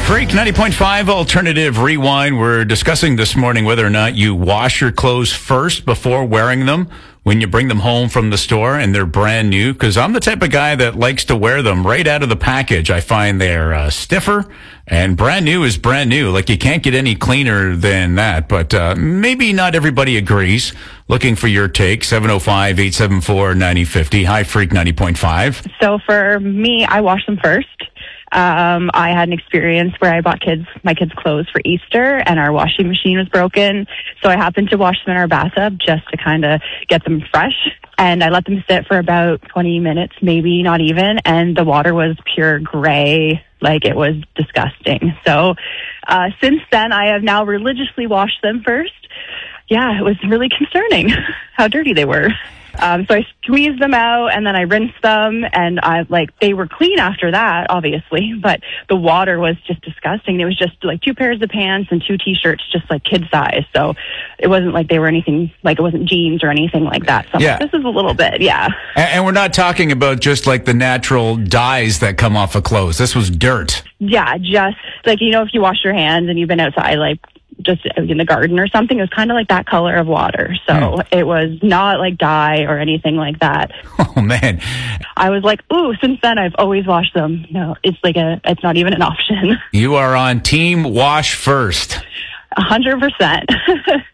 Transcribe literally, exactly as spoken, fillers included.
Freak ninety point five Alternative Rewind. We're discussing this morning whether or not you wash your clothes first before wearing them when you bring them home from the store and they're brand new. Because I'm the type of guy that likes to wear them right out of the package. I find they're uh, stiffer, and brand new is brand new. Like, you can't get any cleaner than that. But uh, maybe not everybody agrees. Looking for your take, seven oh five, eight seven four, nine oh five oh. Hi, Freak ninety point five. So for me, I wash them first. Um, I had an experience where I bought kids my kids' clothes for Easter, and our washing machine was broken. So I happened to wash them in our bathtub just to kind of get them fresh. And I let them sit for about twenty minutes, maybe not even. And the water was pure gray. Like, it was disgusting. So uh, since then, I have now religiously washed them first. Yeah, it was really concerning how dirty they were. Um, so I squeezed them out, and then I rinsed them, and I like they were clean after that, obviously, but the water was just disgusting. It was just like two pairs of pants and two T-shirts, just like kid size. So it wasn't like they were anything, like it wasn't jeans or anything like that. So yeah. This is a little bit, yeah. And, and we're not talking about just like the natural dyes that come off of clothes. This was dirt. Yeah, just like, you know, if you wash your hands and you've been outside, like, just in the garden or something, it was kind of like that color of water. So mm. it was not like dye or anything like that. Oh, man. I was like, ooh, since then I've always washed them. No, it's like a, it's not even an option. You are on team wash first. A hundred percent.